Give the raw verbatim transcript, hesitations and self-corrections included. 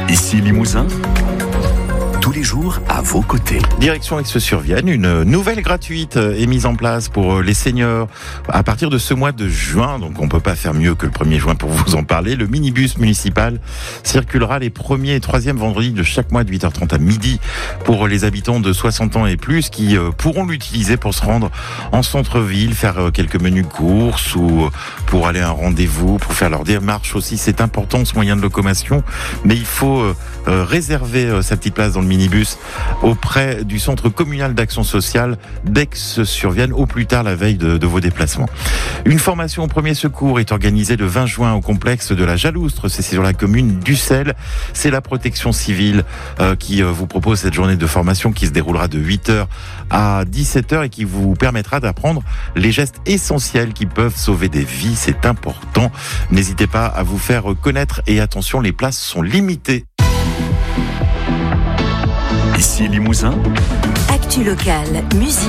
Ici Limousin, tous les jours à vos côtés. Direction Aix-sur-Vienne, une nouvelle gratuite est mise en place pour les seniors à partir de ce mois de juin. Donc on peut pas faire mieux que le premier juin pour vous en parler. Le minibus municipal circulera les premiers et troisièmes vendredis de chaque mois de huit heures trente à midi pour les habitants de soixante ans et plus qui pourront l'utiliser pour se rendre en centre-ville, faire quelques menus courses ou pour aller à un rendez-vous, pour faire leur démarche aussi. C'est important ce moyen de locomotion, mais il faut réserver sa petite place dans le minibus auprès du centre communal d'action sociale d'Aix-sur-Vienne au plus tard la veille de, de vos déplacements. Une formation au premier secours est organisée le vingt juin au complexe de la Jaloustre, c'est sur la commune d'Ussel. C'est la protection civile euh, qui euh, vous propose cette journée de formation qui se déroulera de huit heures à dix-sept heures et qui vous permettra d'apprendre les gestes essentiels qui peuvent sauver des vies. C'est important. N'hésitez pas à vous faire connaître et attention, les places sont limitées. Ici Limousin, Actu locale, musique.